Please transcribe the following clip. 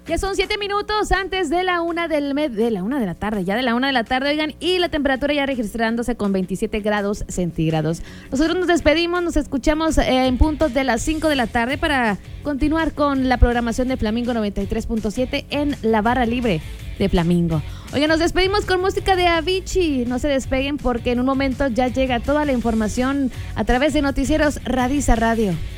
Ya son 7 minutos antes de la 1 de la tarde, ya de la 1 de la tarde, oigan, y la temperatura ya registrándose con 27 grados centígrados. Nosotros nos despedimos, nos escuchamos en punto de las 5 de la tarde para continuar con la programación de Flamingo 93.7 en la barra libre de Flamingo. Oigan, nos despedimos con música de Avicii. No se despeguen porque en un momento ya llega toda la información a través de Noticieros Radisa Radio.